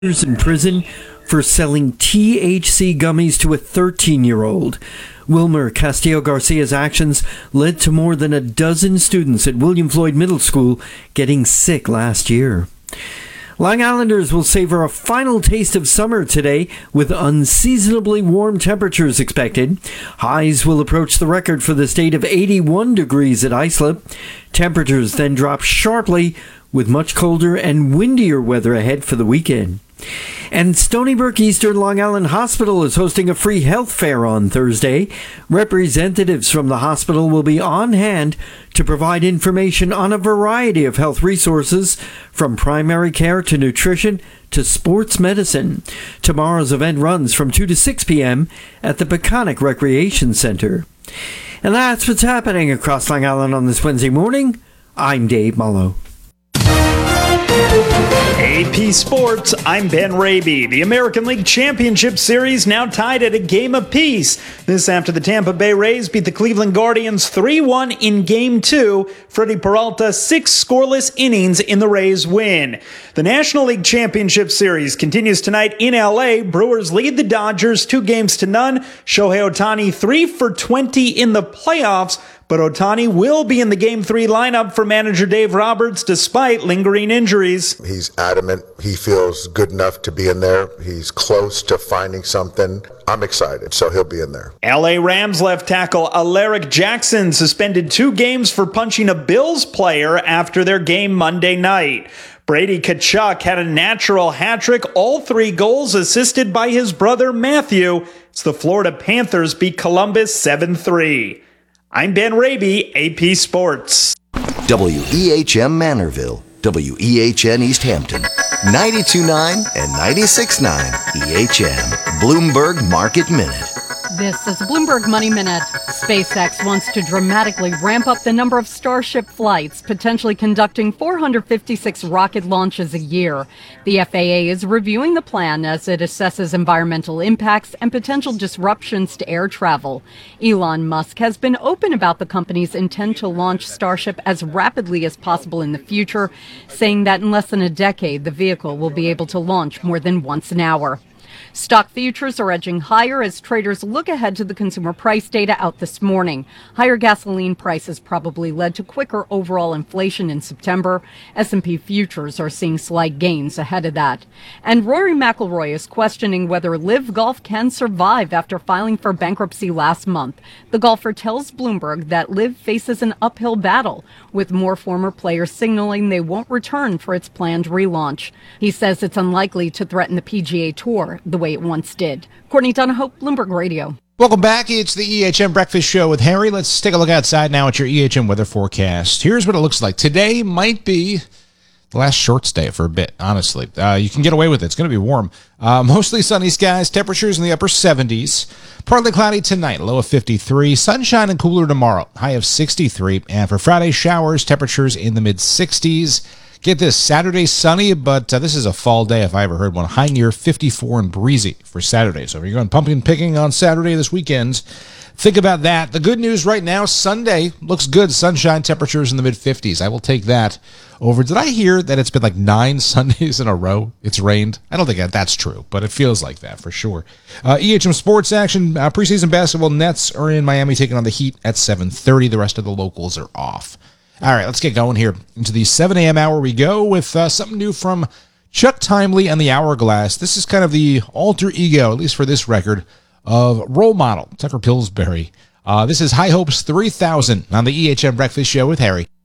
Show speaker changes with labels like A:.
A: In prison for selling THC gummies to a 13-year-old. Wilmer Castillo Garcia's actions led to more than a dozen students at William Floyd Middle School getting sick last year. Long Islanders will savor a final taste of summer today with unseasonably warm temperatures expected. Highs will approach the record for the state of 81 degrees at Islip. Temperatures then drop sharply with much colder and windier weather ahead for the weekend. And Stony Brook Eastern Long Island Hospital is hosting a free health fair on Thursday. Representatives from the hospital will be on hand to provide information on a variety of health resources, from primary care to nutrition to sports medicine. Tomorrow's event runs from 2 to 6 p.m. at the Peconic Recreation Center. And that's what's happening across Long Island on this Wednesday morning. I'm Dave Mullo.
B: AP Sports, I'm Ben Raby. The American League Championship Series now tied at a game apiece. This after the Tampa Bay Rays beat the Cleveland Guardians 3-1 in Game 2. Freddie Peralta, 6 scoreless innings in the Rays win. The National League Championship Series continues tonight in LA. Brewers lead the Dodgers 2-0. Shohei Ohtani 3 for 20 in the playoffs. But Ohtani will be in the Game 3 lineup for manager Dave Roberts despite lingering injuries.
C: He's adamant. He feels good enough to be in there. He's close to finding something. I'm excited, so he'll be in there.
B: LA Rams left tackle Alaric Jackson suspended 2 games for punching a Bills player after their game Monday night. Brady Tkachuk had a natural hat-trick, all 3 goals assisted by his brother Matthew. It's the Florida Panthers beat Columbus 7-3. I'm Ben Raby, AP Sports.
D: WEHM Manorville, WEHN East Hampton, 92.9 and 96.9 EHM. Bloomberg Market Minute.
E: This is Bloomberg Money Minute. SpaceX wants to dramatically ramp up the number of Starship flights, potentially conducting 456 rocket launches a year. The FAA is reviewing the plan as it assesses environmental impacts and potential disruptions to air travel. Elon Musk has been open about the company's intent to launch Starship as rapidly as possible in the future, saying that in less than a decade, the vehicle will be able to launch more than once an hour. Stock futures are edging higher as traders look ahead to the consumer price data out this morning. Higher gasoline prices probably led to quicker overall inflation in September. S&P futures are seeing slight gains ahead of that. And Rory McIlroy is questioning whether LIV Golf can survive after filing for bankruptcy last month. The golfer tells Bloomberg that LIV faces an uphill battle, with more former players signaling they won't return for its planned relaunch. He says it's unlikely to threaten the PGA Tour the way it once did. Courtney Donahoe, Bloomberg Radio.
F: Welcome back. It's the EHM Breakfast Show with Harry. Let's take a look outside now at your EHM weather forecast. Here's what it looks like. Today might be the last shorts day for a bit, honestly. You can get away with it. It's going to be warm. Mostly sunny skies, temperatures in the upper 70s. Partly cloudy tonight, low of 53. Sunshine and cooler tomorrow, high of 63. And for Friday, showers, temperatures in the mid-60s. Get this, Saturday sunny, but this is a fall day if I ever heard one. High near 54 and breezy for Saturday. So if you're going pumpkin picking on Saturday this weekend, think about that. The good news right now, Sunday looks good. Sunshine, temperatures in the mid-50s. I will take that over. Did I hear that it's been like 9 Sundays in a row it's rained? I don't think that's true, but it feels like that for sure. EHM sports action. Preseason basketball Nets are in Miami taking on the Heat at 7:30. The rest of the locals are off. All right, let's get going here. Into the 7 a.m. hour we go with something new from Chuck Timely and the Hourglass. This is kind of the alter ego, at least for this record, of Role Model, Tucker Pillsbury. This is High Hopes 3000 on the EHM Breakfast Show with Harry.